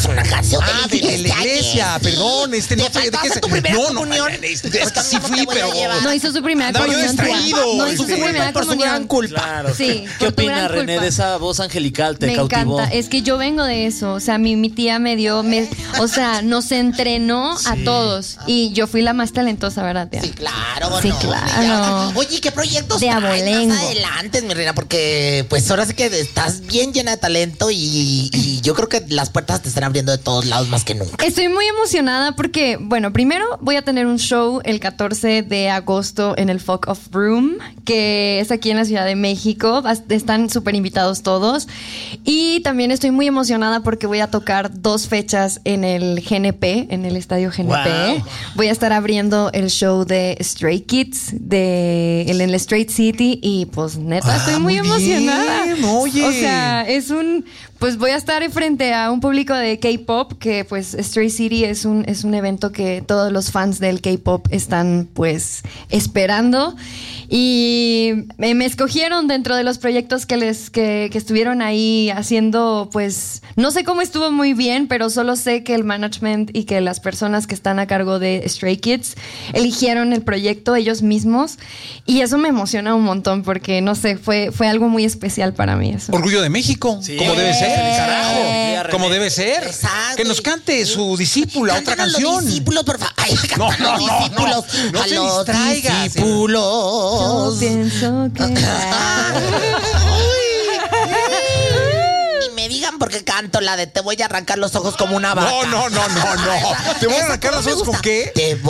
es una canción de la iglesia. Perdón, no sé de qué tu primera comunión. Es que sí fui, pero no hizo su primera andaba yo comunión. distraído. No hizo su primera por su comunión. gran culpa. Claro. Sí. ¿Qué por tu opina gran René culpa. de esa voz angelical? ¿Te Me cautivó? encanta. Es que yo vengo de eso. O sea, mi tía o sea, nos entrenó a todos. Y yo fui la más talentosa, ¿verdad, tía? Sí, claro. Sí, no, claro. Oye, ¿qué proyectos De traes abolengo. más adelante, mi reina? Porque pues ahora sí que estás bien llena de talento y yo creo que las puertas te están abriendo de todos lados más que nunca. Estoy muy emocionada porque, bueno, primero voy a tener un show el 14 de agosto en el Folk of Room, que es aquí en la Ciudad de México. Están súper invitados todos. Y también estoy muy emocionada porque voy a tocar 2 fechas en el GNP, en el estadio GNP. Wow. Voy a estar abriendo el show de Stray Kids en el Straight City y pues neta estoy muy emocionada. bien, oye. O sea, pues voy a estar frente a un público de K-pop que pues Stray City es un evento que todos los fans del K-pop están pues esperando y me escogieron dentro de los proyectos que estuvieron ahí haciendo, pues no sé cómo estuvo muy bien, pero solo sé que el management y que las personas que están a cargo de Stray Kids eligieron el proyecto ellos mismos y eso me emociona un montón porque no sé, fue algo muy especial para mí eso. Orgullo de México, Sí. como debe ser, carajo, René. como debe ser. Exacto. Que nos cante su discípula otra Cántanos canción. Los discípulos, por favor. Ay, No, cántanos no, los no, discípulos. no. No A te los distraigas. Yo discípulos. pienso que Ni me digan por qué canto la de te voy a arrancar los ojos como una vaca. No. ¿Te voy a Esa arrancar no los me ojos con gusta. qué? Te